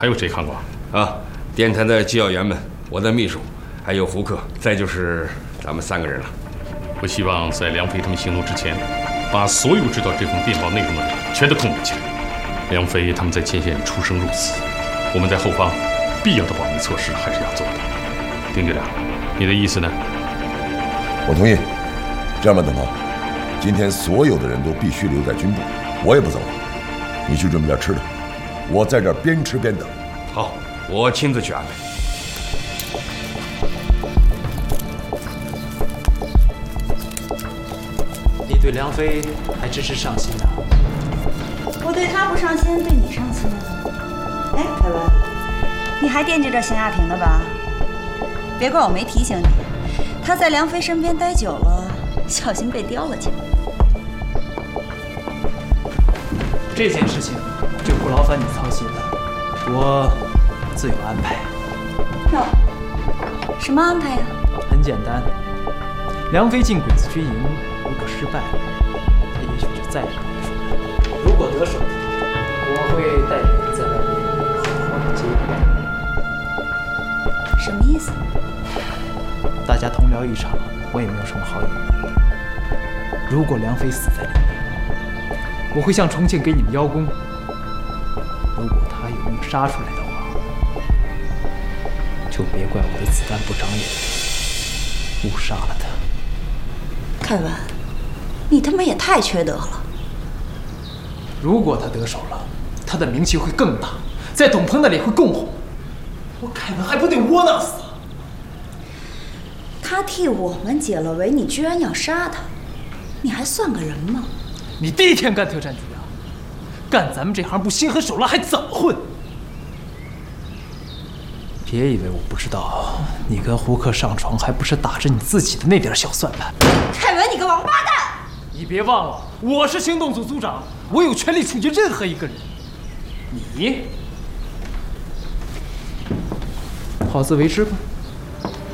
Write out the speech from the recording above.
还有谁看过？ 啊，电台的机要员们，我的秘书，还有胡克，再就是咱们3个人了。 我希望在梁飞他们行动之前，把所有知道这封电报内容的人全都控制起来。梁飞他们在前线出生入死，我们在后方必要的保密措施还是要做的。丁队长，你的意思呢？ 我同意。这样吧，邓鹏，今天所有的人都必须留在军部，我也不走了。你去准备点吃的，我在这儿边吃边等。 好，我亲自去安排。 你对梁飞还真是上心啊！ 我对他不上心，对你上心啊！哎，凯文，你还惦记着邢亚平呢吧？别怪我没提醒你，他在梁飞身边待久了，小心被叼了去。 这件事情就不劳烦你操心了，我自有安排。 哟，什么安排呀？ 很简单，梁飞进鬼子军营，如果失败了，他也许就再也跑不出来；如果得手，我会带着你在外面好好的接应。 什么意思？ 大家同僚一场，我也没有什么好隐瞒的。如果梁飞死在里面，我会向重庆给你们邀功；如果他有命杀出来的话，就别怪我的子弹不长眼，误杀了他。 凯文，你他妈也太缺德了！ 如果他得手了，他的名气会更大，在董鹏那里会更红。我凯文还不得窝囊死？ 他替我们解了围，你居然要杀他，你还算个人吗？ 你第一天干特战局啊，干咱们这行不心狠手辣还怎么混？别以为我不知道，你跟胡克上床还不是打着你自己的那点小算盘。 凯文，你个王八蛋！ 你别忘了，我是行动组组长，我有权利处决任何一个人。你好自为之吧。